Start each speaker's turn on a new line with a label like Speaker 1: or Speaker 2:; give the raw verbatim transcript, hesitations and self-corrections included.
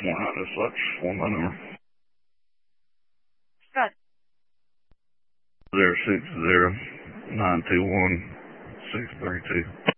Speaker 1: one hundred such, one my number.
Speaker 2: Good.
Speaker 1: Zero six zero nine two one six three two.